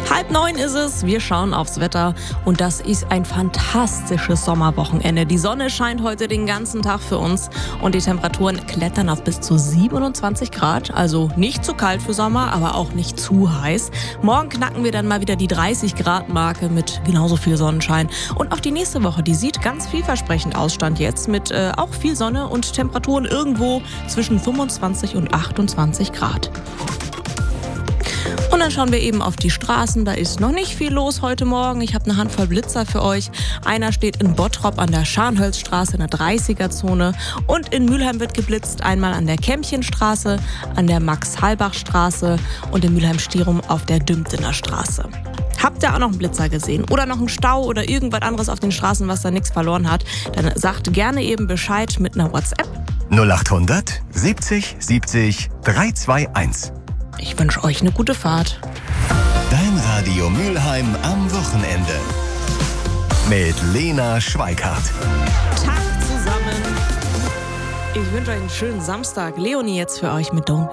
8:30 ist es, wir schauen aufs Wetter und das ist ein fantastisches Sommerwochenende. Die Sonne scheint heute den ganzen Tag für uns und die Temperaturen klettern auf bis zu 27 Grad. Also nicht zu kalt für Sommer, aber auch nicht zu heiß. Morgen knacken wir dann mal wieder die 30 Grad Marke mit genauso viel Sonnenschein. Und auch die nächste Woche, die sieht ganz vielversprechend aus, Stand jetzt, mit auch viel Sonne und Temperaturen irgendwo zwischen 25 und 28 Grad. Und dann schauen wir eben auf die Straßen. Da ist noch nicht viel los heute Morgen. Ich habe eine Handvoll Blitzer für euch. Einer steht in Bottrop an der Scharnhölzstraße in der 30er-Zone. Und in Mülheim wird geblitzt. Einmal an der Kämpchenstraße, an der Max-Halbach-Straße und in Mülheim-Stierum auf der Dümtener Straße. Habt ihr auch noch einen Blitzer gesehen oder noch einen Stau oder irgendwas anderes auf den Straßen, was da nichts verloren hat? Dann sagt gerne eben Bescheid mit einer WhatsApp. 0800 70 70 321. Ich wünsche euch eine gute Fahrt. Dein Radio Mülheim am Wochenende. Mit Lena Schweikart. Tag zusammen. Ich wünsche euch einen schönen Samstag. Leonie jetzt für euch mit Don't